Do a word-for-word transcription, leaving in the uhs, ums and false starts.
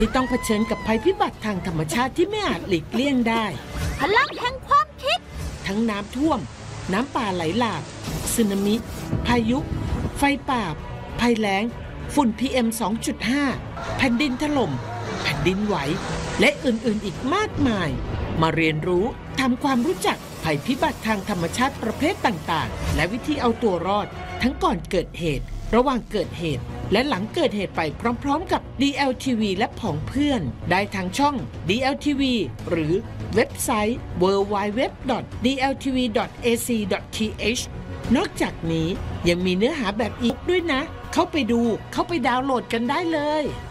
ที่ต้องเผชิญกับภัยพิบัติทางธรรมชาติที่ไม่อาจหลีกเลี่ยงได้พลังแห่งความคิดทั้งน้ำท่วมน้ำป่าไหลหลากสึนามิ พายุ ไฟป่า ภัยแล้ง ฝุ่น พี เอ็ม สองจุดห้า แผ่นดินถล่ม แผ่นดินไหว และอื่นๆอีกมากมาย มาเรียนรู้ทำความรู้จักภัยพิบัติทางธรรมชาติประเภทต่างๆและวิธีเอาตัวรอดทั้งก่อนเกิดเหตุระหว่างเกิดเหตุและหลังเกิดเหตุไปพร้อมๆกับ ดี แอล ที วี และผองเพื่อนได้ทางช่อง ดี แอล ที วี หรือเว็บไซต์ ดับเบิลยู ดับเบิลยู ดับเบิลยู ดอท ดี แอล ที วี ดอท เอ ซี ดอท ที เอช นอกจากนี้ยังมีเนื้อหาแบบอีกด้วยนะเข้าไปดูเข้าไปดาวน์โหลดกันได้เลย